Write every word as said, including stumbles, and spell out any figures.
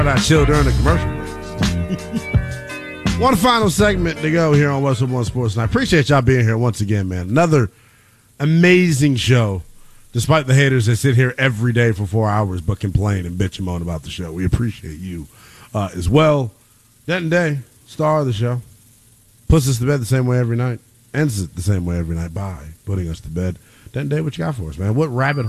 I chill during the commercial breaks. One final segment to go here on Westwood One Sports, and I appreciate y'all being here once again, man. Another amazing show, despite the haters that sit here every day for four hours but complain and bitch and moan about the show. We appreciate you uh, as well. Denton Day, star of the show, puts us to bed the same way every night, ends it the same way every night by putting us to bed. Denton Day, what you got for us, man? What rabbit hole